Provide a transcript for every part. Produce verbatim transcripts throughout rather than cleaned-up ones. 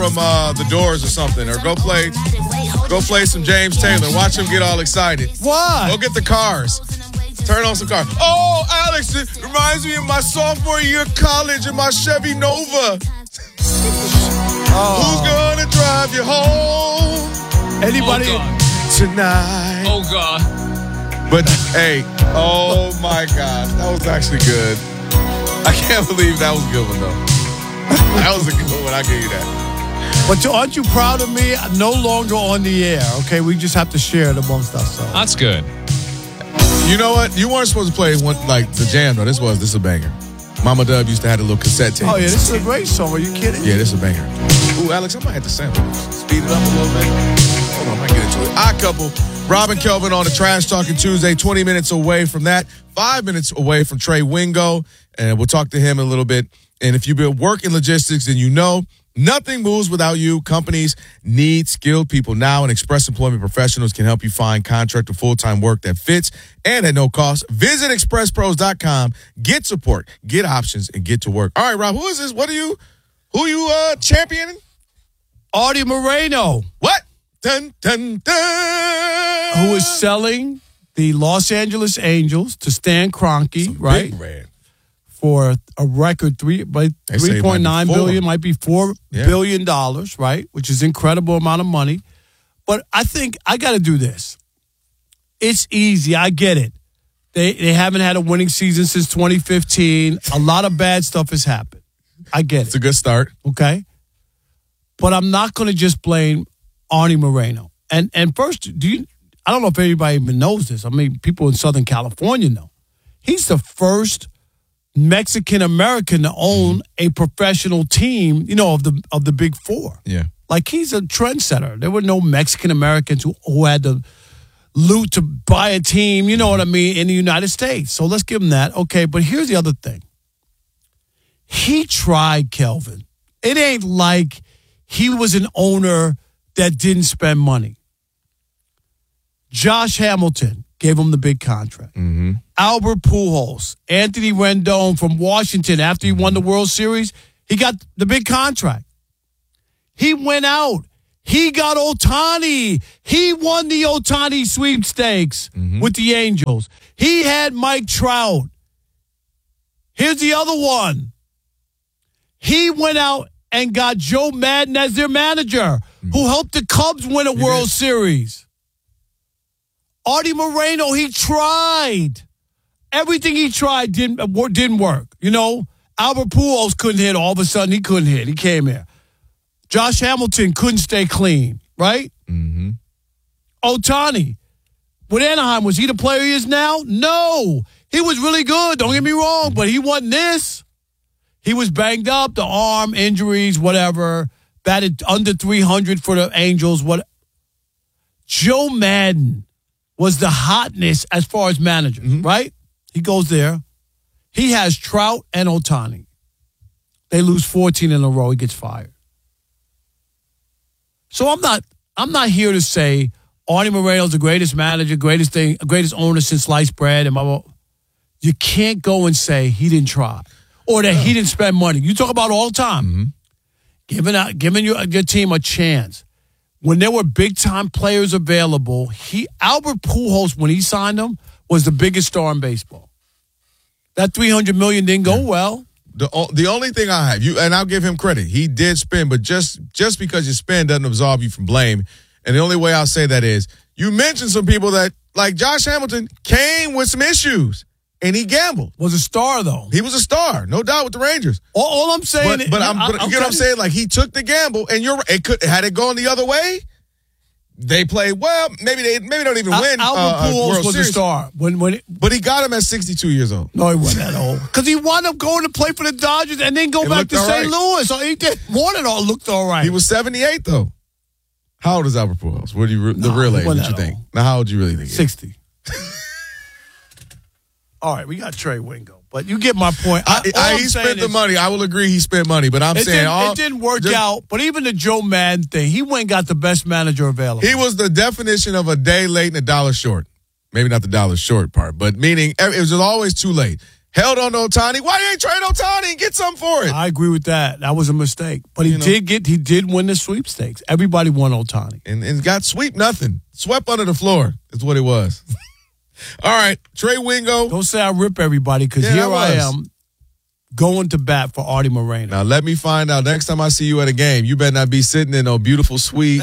from uh, The Doors or something, or go play, go play some James Taylor. Watch him get all excited. What? Go get the Cars. Turn on some cars. Oh, Alex, it reminds me of my sophomore year of college and my Chevy Nova. Oh. Who's gonna drive you home? Anybody oh, tonight? Oh God! But hey, oh my gosh, that was actually good. I can't believe that was a good one though. That was a good one. I give you that. But aren't you proud of me? No longer on the air. Okay, we just have to share it amongst ourselves. That's good. You know what? You weren't supposed to play one, like the jam though. This was this is a banger. Mama Dub used to have a little cassette tape. Oh yeah, this is a great song. Are you kidding? Yeah, this is a banger. Ooh, Alex, I might have to sample this. Speed it up a little bit. Hold on, I might get into it. Odd Couple, Robin Kelvin on the Trash Talking Tuesday. twenty minutes away from that. Five minutes away from Trey Wingo, and we'll talk to him a little bit. And if you've been working logistics, then you know nothing moves without you. Companies need skilled people now, and Express Employment Professionals can help you find contract or full-time work that fits and at no cost. Visit express pros dot com, get support, get options, and get to work. All right, Rob, who is this? What are you, who are you uh, championing? Artie Moreno. What? Dun, dun, dun. Who is selling the Los Angeles Angels to Stan Kroenke, right? Big red. For a record three, by three point nine billion, might be four yeah. billion dollars, right? Which is incredible amount of money. But I think I got to do this. It's easy. I get it. They they haven't had a winning season since twenty fifteen. A lot of bad stuff has happened. I get it. It's a good start. Okay. But I'm not going to just blame Artie Moreno. And and first, do you? I don't know if anybody even knows this. I mean, people in Southern California know. He's the first Mexican-American to own a professional team, you know, of the of the Big Four. Yeah. Like, he's a trendsetter. There were no Mexican-Americans who, who had the loot to buy a team, you know what I mean, in the United States. So let's give him that. Okay, but here's the other thing. He tried, Kelvin. It ain't like he was an owner that didn't spend money. Josh Hamilton gave him the big contract. Mm-hmm. Albert Pujols, Anthony Rendon from Washington, after he won the World Series, he got the big contract. He went out. He got Ohtani. He won the Ohtani sweepstakes mm-hmm. with the Angels. He had Mike Trout. Here's the other one. He went out and got Joe Madden as their manager, mm-hmm. who helped the Cubs win a he World did. Series. Artie Moreno, he tried. Everything he tried didn't, didn't work. You know, Albert Pujols couldn't hit. All of a sudden, he couldn't hit. He came here. Josh Hamilton couldn't stay clean, right? Mm-hmm. Ohtani, with Anaheim, was he the player he is now? No. He was really good, don't get me wrong, but he wasn't this. He was banged up, the arm, injuries, whatever. Batted under three hundred for the Angels. What? Joe Madden was the hotness as far as manager, mm-hmm. right? He goes there. He has Trout and Ohtani. They lose fourteen in a row. He gets fired. So I'm not I'm not here to say Artie Moreno's the greatest manager, greatest thing, greatest owner since sliced bread. And blah, blah. You can't go and say he didn't try or that yeah. he didn't spend money. You talk about it all the time. Mm-hmm. Giving out, giving your, your team a chance. When there were big-time players available, he Albert Pujols, when he signed them, was the biggest star in baseball. That three hundred million dollars didn't go yeah. well. The the only thing I have, you and I'll give him credit, he did spend, but just, just because you spend doesn't absolve you from blame. And the only way I'll say that is, you mentioned some people that, like Josh Hamilton, came with some issues, and he gambled. Was a star, though. He was a star, no doubt, with the Rangers. All, all I'm saying But, but, I'm, but you get what I'm saying? Like, he took the gamble, and you're it could had it gone the other way, they played well. Maybe they maybe don't even win. Albert uh, Pujols World was Series. a star. When, when it, but he got him at sixty-two years old. No, he wasn't that old. Because he wound up going to play for the Dodgers and then go it back to Saint right. Louis. So he did more than all looked all right. He was seventy-eight, though. How old is Albert Pujols? What do you the no, real age? What you old. think? Now, how old do you really think? sixty. All right, we got Trey Wingo. But you get my point. I, I, I, he spent the is, money. I will agree he spent money. But I'm it saying didn't, all, it didn't work just, out. But even the Joe Madden thing, he went and got the best manager available. He was the definition of a day late and a dollar short. Maybe not the dollar short part, but meaning it was always too late. held on to Ohtani. Why you ain't trade Ohtani and get something for it? I agree with that. That was a mistake. But he you know, did get he did win the sweepstakes. Everybody won Ohtani. And, and got sweep nothing. Swept under the floor is what it was. All right, Trey Wingo. Don't say I rip everybody, because yeah, here I, I am going to bat for Artie Moreno. Now, let me find out. Next time I see you at a game, you better not be sitting in no beautiful suite.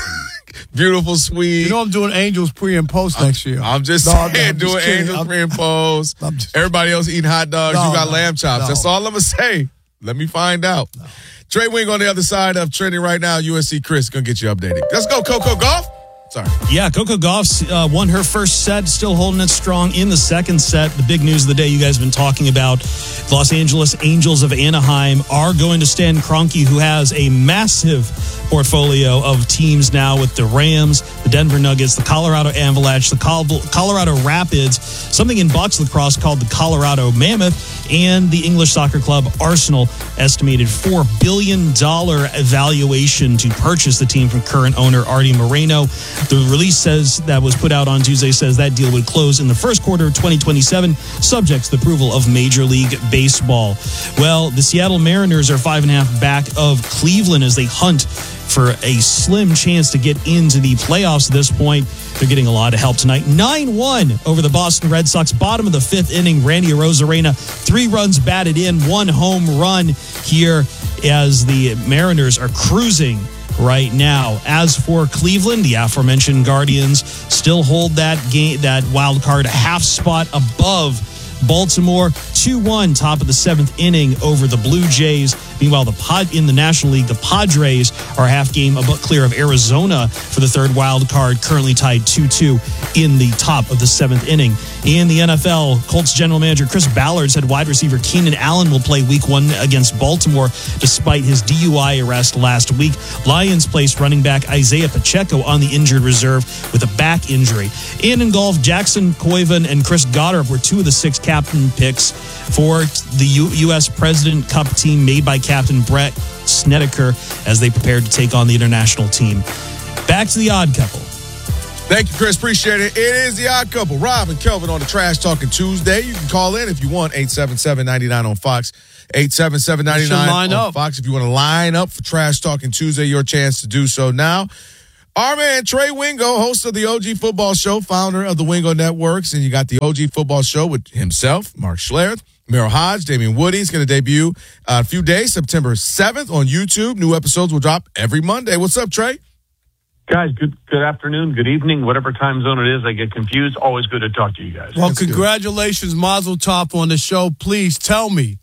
Beautiful suite. You know I'm doing Angels pre and post I'm, next year. I'm just no, saying, no, I'm doing just Angels I'm, pre and post. Just, Everybody else eating hot dogs. No, you got no, lamb chops. No. That's all I'm going to say. Let me find out. No. Trey Wingo on the other side of trending right now. U S C Chris going to get you updated. Let's go, Coco Gauff. Sorry. Yeah, Coco Gauff uh, won her first set, still holding it strong in the second set. The big news of the day you guys have been talking about, the Los Angeles Angels of Anaheim are going to Stan Kroenke, who has a massive portfolio of teams now with the Rams, the Denver Nuggets, the Colorado Avalanche, the Colorado Rapids, something in box lacrosse called the Colorado Mammoth, and the English soccer club Arsenal, estimated four billion dollars valuation to purchase the team from current owner Artie Moreno. The release says that was put out on Tuesday says that deal would close in the first quarter of twenty twenty-seven, subject to the approval of Major League Baseball. Well, the Seattle Mariners are five and a half back of Cleveland as they hunt for a slim chance to get into the playoffs at this point. They're getting a lot of help tonight. nine one over the Boston Red Sox. Bottom of the fifth inning, Randy Arozarena, three runs batted in, one home run here as the Mariners are cruising right now. As for Cleveland, the aforementioned Guardians still hold that game, that wild card half spot above Baltimore. two one, top of the seventh inning over the Blue Jays. Meanwhile, the pod in the National League, the Padres are half game above clear of Arizona for the third wild card, currently tied two two in the top of the seventh inning. In the N F L, Colts general manager Chris Ballard said wide receiver Keenan Allen will play week one against Baltimore despite his D U I arrest last week. Lions placed running back Isaiah Pacheco on the injured reserve with a back injury. And in golf, Jackson Koivan and Chris Goddard were two of the six captain picks for the U- U.S. President Cup team made by Captain Brett Snedeker as they prepared to take on the international team. Back to the Odd Couple. Thank you, Chris. Appreciate it. It is the Odd Couple. Rob and Kelvin on the Trash Talking Tuesday. You can call in if you want. eight seven seven, nine nine on Fox. eight seven seven, nine nine on Fox. If you want to line up for Trash Talking Tuesday, your chance to do so now. Our man, Trey Wingo, host of the O G Football Show, founder of the Wingo Networks. And you got the O G Football Show with himself, Mark Schlereth, Merrill Hodge, Damian Woody. He's going to debut uh, a few days, September seventh on YouTube. New episodes will drop every Monday. What's up, Trey? Guys, good good afternoon, good evening, whatever time zone it is. I get confused. Always good to talk to you guys. Well, That's congratulations, Mazel Tov on the show. Please tell me,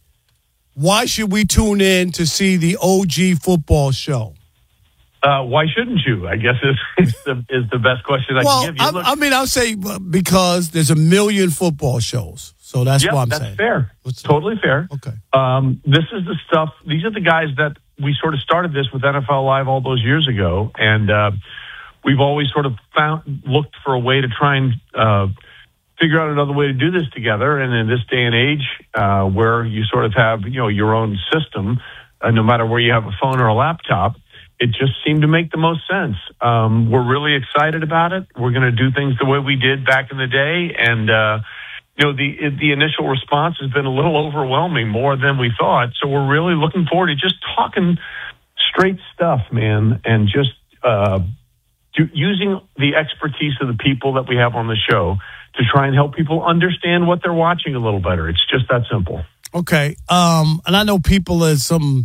why should we tune in to see the O G Football Show? Uh, why shouldn't you? I guess is, is, the, is the best question I well, can give you. Well, I, I mean, I'll say because there's a million football shows. So that's yep, what I'm that's saying. fair. What's totally that? fair. Okay. Um, this is the stuff. These are the guys that we sort of started this with N F L Live all those years ago. And uh, we've always sort of found, looked for a way to try and uh, figure out another way to do this together. And in this day and age uh, where you sort of have, you know, your own system, uh, no matter where you have a phone or a laptop, it just seemed to make the most sense. Um, we're really excited about it. We're going to do things the way we did back in the day. And, uh, you know, the the initial response has been a little overwhelming, more than we thought. So we're really looking forward to just talking straight stuff, man, and just uh, do, using the expertise of the people that we have on the show to try and help people understand what they're watching a little better. It's just that simple. Okay. Um, and I know people as some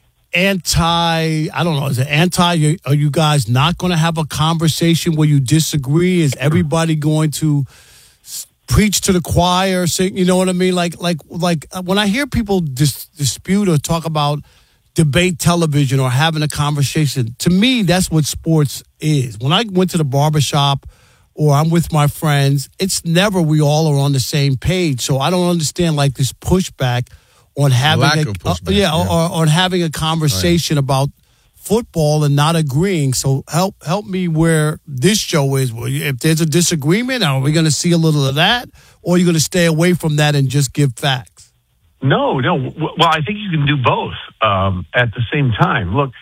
anti, I don't know, is it anti? Are you guys not going to have a conversation where you disagree? Is everybody going to preach to the choir? Sing, you know what I mean? Like, like, like when I hear people dis- dispute or talk about debate television or having a conversation, to me, that's what sports is. When I went to the barbershop or I'm with my friends, it's never we all are on the same page. So I don't understand like this pushback on having Lack a, of pushback, uh, yeah, yeah. Or, or on having a conversation right. about football and not agreeing. So help help me where this show is. Well, if there's a disagreement, are we going to see a little of that, or are you going to stay away from that and just give facts? No, no. Well, I think you can do both um, at the same time. Look,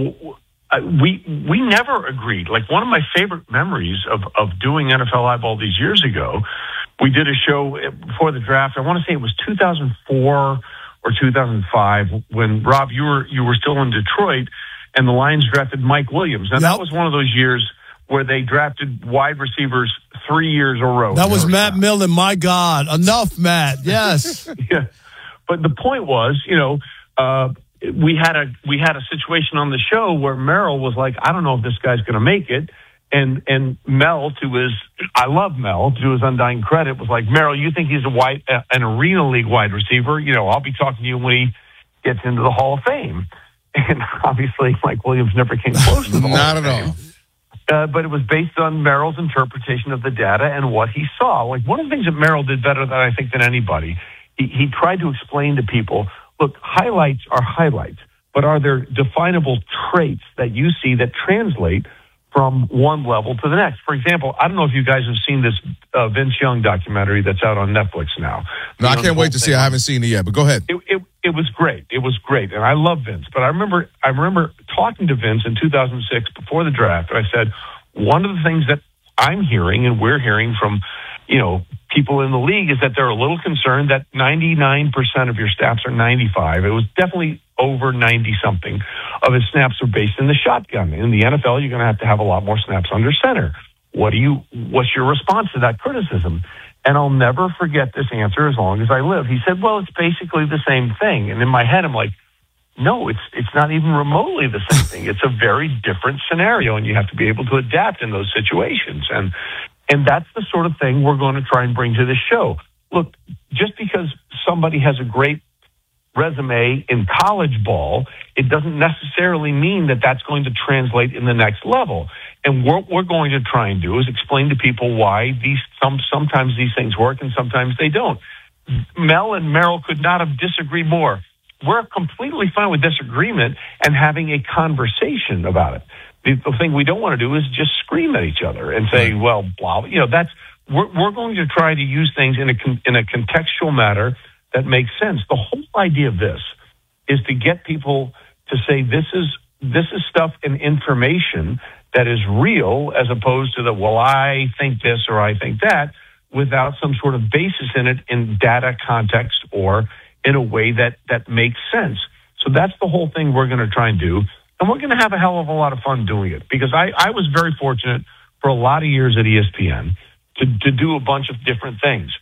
we we never agreed. Like one of my favorite memories of of doing N F L Live all these years ago we did a show before the draft. I want to say it was two thousand four or two thousand five when, Rob, you were you were still in Detroit, and the Lions drafted Mike Williams. Now, Yep. that was one of those years where they drafted wide receivers three years in a row. That was Matt Millen. My God. Enough, Matt. Yes. Yeah. But the point was, you know, uh, we had a we had a situation on the show where Merrill was like, I don't know if this guy's going to make it. And and Mel, to his, I love Mel, to his undying credit, was like, Merrill, you think he's a wide, uh, an arena league wide receiver? You know, I'll be talking to you when he gets into the Hall of Fame. And obviously, Mike Williams never came close to the Hall Not of at Fame. all. Uh, but it was based on Merrill's interpretation of the data and what he saw. Like, one of the things that Merrill did better than I think than anybody, he, he tried to explain to people, look, highlights are highlights, but are there definable traits that you see that translate from one level to the next? For example, I don't know if you guys have seen this uh, Vince Young documentary that's out on Netflix now. No, I You know, can't the wait whole to see. thing. I haven't seen it yet, but go ahead. It, it it was great. It was great, and I love Vince. But I remember I remember talking to Vince in two thousand six before the draft, and I said, one of the things that I'm hearing and we're hearing from, you know, people in the league is that they're a little concerned that ninety-nine percent of your snaps are ninety-five. It was definitely over ninety something of his snaps are based in the shotgun. In the N F L, you're going to have to have a lot more snaps under center. What do you? What's your response to that criticism? And I'll never forget this answer as long as I live. He said, well, it's basically the same thing. And in my head, I'm like, no, it's it's not even remotely the same thing. It's a very different scenario, and you have to be able to adapt in those situations. And and that's the sort of thing we're going to try and bring to this show. Look, just because somebody has a great resume in college ball, it doesn't necessarily mean that that's going to translate in the next level. And what we're going to try and do is explain to people why these some sometimes these things work and sometimes they don't. Mel and Merrill could not have disagreed more. We're completely fine with disagreement and having a conversation about it. The, the thing we don't want to do is just scream at each other and say, well, blah, you know, that's, we're, we're going to try to use things in a, in a contextual manner that makes sense. The whole idea of this is to get people to say, this is, this is stuff and information that is real, as opposed to the, well, I think this or I think that, without some sort of basis in it in data context or in a way that, that makes sense. So that's the whole thing we're going to try and do. And we're going to have a hell of a lot of fun doing it, because I, I was very fortunate for a lot of years at E S P N to, to do a bunch of different things.